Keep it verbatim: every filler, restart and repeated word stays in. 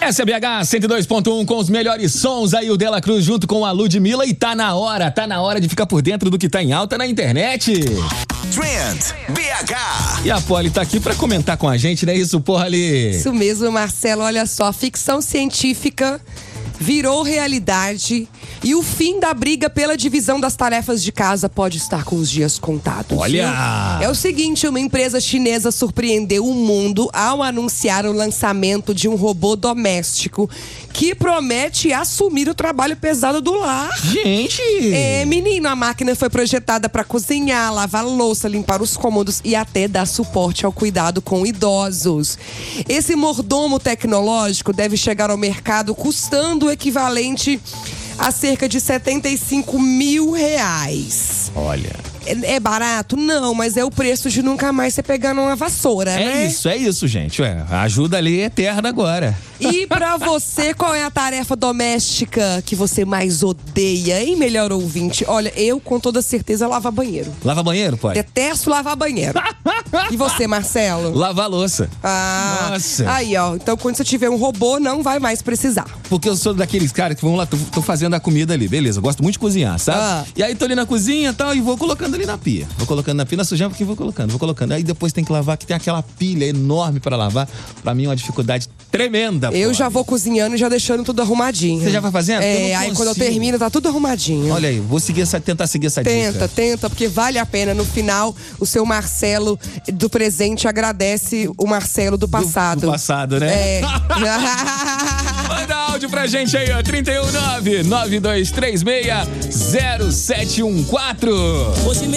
S B H cento e dois ponto um com os melhores sons, aí o Dela Cruz junto com a Ludmilla, e tá na hora, tá na hora de ficar por dentro do que tá em alta na internet. Trend B H. E a Polly tá aqui pra comentar com a gente, né? Isso, porra, ali. Isso mesmo, Marcelo, olha só, ficção científica virou realidade e o fim da briga pela divisão das tarefas de casa pode estar com os dias contados. Olha! Viu? É o seguinte, uma empresa chinesa surpreendeu o mundo ao anunciar o lançamento de um robô doméstico que promete assumir o trabalho pesado do lar. Gente! É, menino, a máquina foi projetada para cozinhar, lavar louça, limpar os cômodos e até dar suporte ao cuidado com idosos. Esse mordomo tecnológico deve chegar ao mercado custando o equivalente a cerca de setenta e cinco mil reais. Olha. É, é barato? Não, mas é o preço de nunca mais você pegar numa vassoura, É né? isso, é isso, gente. Ué, a ajuda ali é eterna agora. E pra você, qual é a tarefa doméstica que você mais odeia, hein, melhor ouvinte? Olha, eu com toda certeza lavar banheiro. Lava banheiro, Polly? Detesto lavar banheiro. E você, Marcelo? Lavar louça. Ah, Nossa. Aí, ó. Então, quando você tiver um robô, não vai mais precisar. Porque eu sou daqueles caras que vão lá, tô, tô fazendo a comida ali, beleza. Eu gosto muito de cozinhar, sabe? Ah. E aí tô ali na cozinha e tal, e vou colocando ali na pia. Vou colocando na pia, na sujão, porque vou colocando, vou colocando. Aí depois tem que lavar, que tem aquela pilha enorme pra lavar. Pra mim é uma dificuldade tremenda. Eu Polly. já vou cozinhando e já deixando tudo arrumadinho. Você já vai fazendo? Eu É, não aí quando eu consigo. termino, tá tudo arrumadinho. Olha aí, vou seguir essa, tentar seguir essa Tenta, dica. tenta, porque vale a pena. No final, o seu Marcelo do presente agradece o Marcelo do passado. Do, do passado, né? É. Manda áudio pra gente aí, ó. trinta e um nove nove dois três seis zero sete um quatro.